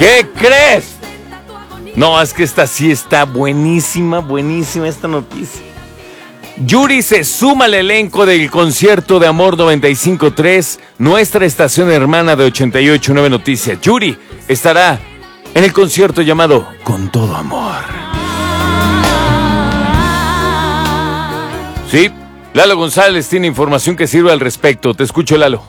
¿Qué crees? No, es que esta sí está buenísima, buenísima esta noticia. Yuri se suma al elenco del concierto de Amor 95.3, nuestra estación hermana de 88.9 Noticias. Yuri estará en el concierto llamado Con Todo Amor. Sí, Lalo González tiene información que sirve al respecto. Te escucho, Lalo.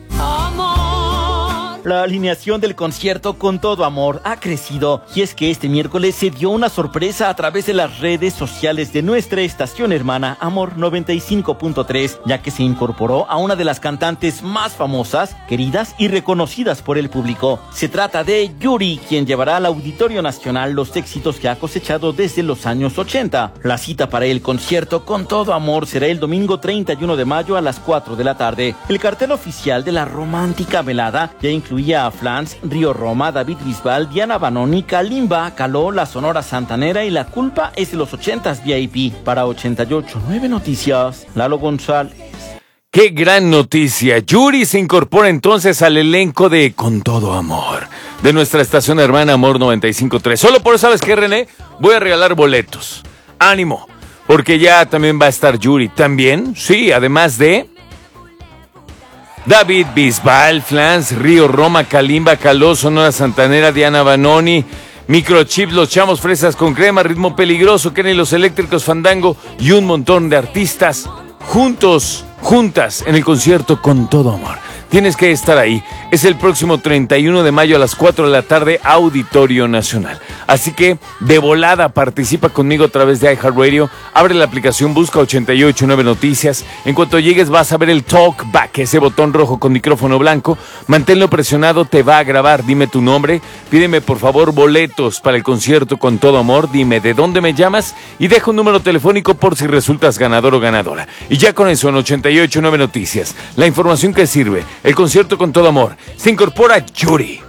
La alineación del concierto Con Todo Amor ha crecido, y es que este miércoles se dio una sorpresa a través de las redes sociales de nuestra estación hermana Amor 95.3, ya que se incorporó a una de las cantantes más famosas, queridas y reconocidas por el público. Se trata de Yuri, quien llevará al Auditorio Nacional los éxitos que ha cosechado desde los años 80. La cita para el concierto Con Todo Amor será el domingo 31 de mayo a las 4 de la tarde. El cartel oficial de la romántica velada ya incluía a Flans, Río Roma, David Bisbal, Diana Banoni, Kalimba, Caló, La Sonora Santanera y La Culpa es de los 80s VIP. Para 88.9 Noticias, Lalo González. ¡Qué gran noticia! Yuri se incorpora entonces al elenco de Con Todo Amor, de nuestra estación hermana Amor 95.3. Solo por eso, ¿sabes qué, René? Voy a regalar boletos. ¡Ánimo! Porque ya también va a estar Yuri. ¿También? Sí, además de David Bisbal, Flans, Río Roma, Kalimba, Caló, Sonora Santanera, Diana Banoni, Microchip, Los Chamos Fresas con Crema, Ritmo Peligroso, Kenny Los Eléctricos, Fandango y un montón de artistas juntas en el concierto Con Todo Amor. Tienes que estar ahí. Es el próximo 31 de mayo a las 4 de la tarde, Auditorio Nacional. Así que, de volada, participa conmigo a través de iHeartRadio. Abre la aplicación, busca 88.9 Noticias. En cuanto llegues vas a ver el Talk Back, ese botón rojo con micrófono blanco. Manténlo presionado, te va a grabar. Dime tu nombre. Pídeme, por favor, boletos para el concierto Con Todo Amor. Dime de dónde me llamas y deja un número telefónico por si resultas ganador o ganadora. Y ya con eso, en 88.9 Noticias, la información que sirve. El concierto Con Todo Amor. Se incorpora Yuri.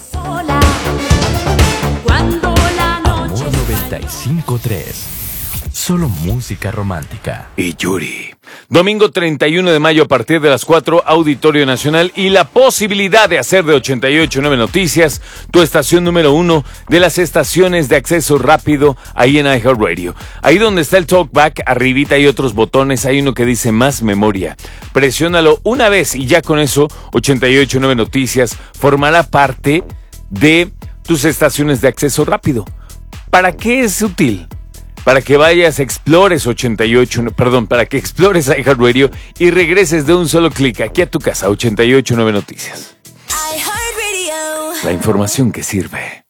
Amor 95.3. Solo música romántica. Y Yuri. Domingo 31 de mayo a partir de las 4, Auditorio Nacional, y la posibilidad de hacer de 88.9 Noticias tu estación número 1 de las estaciones de acceso rápido ahí en iHeartRadio. Ahí donde está el Talkback, arribita hay otros botones, hay uno que dice Más Memoria. Presiónalo una vez y ya con eso 88.9 Noticias formará parte de tus estaciones de acceso rápido. ¿Para qué es útil? Para que vayas, explores para que explores iHeartRadio y regreses de un solo clic aquí a tu casa, 88.9 Noticias. La información que sirve.